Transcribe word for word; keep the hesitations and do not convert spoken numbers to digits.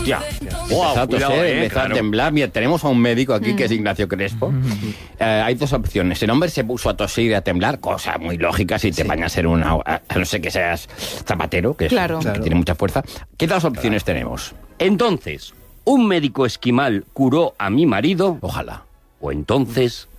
Hostia. Wow, empezó a cuidado, toser, eh, empezó claro. a temblar. Mira, tenemos a un médico aquí que es Ignacio Crespo. Eh, hay dos opciones. El hombre se puso a toser y a temblar, cosa muy lógica si te Sí. bañas en una... A no ser que seas zapatero, que, es- Claro. que Claro. tiene mucha fuerza. ¿Qué dos opciones tenemos? Entonces, ¿un médico esquimal curó a mi marido? Ojalá. O entonces...